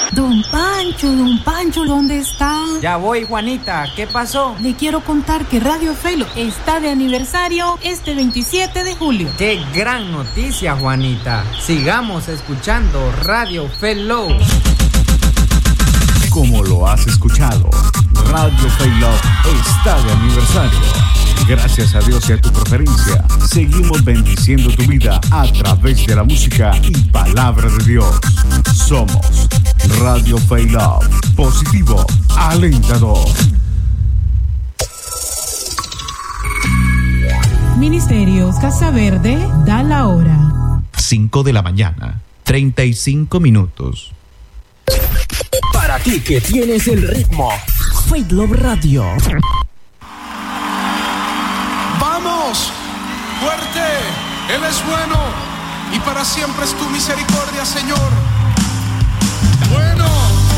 Don Pancho, ¿dónde está? Ya voy, Juanita, ¿qué pasó? Le quiero contar que Radio Felo está de aniversario este 27 de julio. ¡Qué gran noticia, Juanita! Sigamos escuchando Radio Felo. Como lo has escuchado, Radio Felo está de aniversario. Gracias a Dios y a tu preferencia, seguimos bendiciendo tu vida a través de la música y palabra de Dios. Somos Radio Felo, positivo, alentador. Ministerios Casa Verde da la hora. 5 de la mañana, 35 minutos. Para ti que tienes el ritmo, Faith Love Radio. ¡Vamos! ¡Fuerte! Él es bueno y para siempre es tu misericordia, Señor.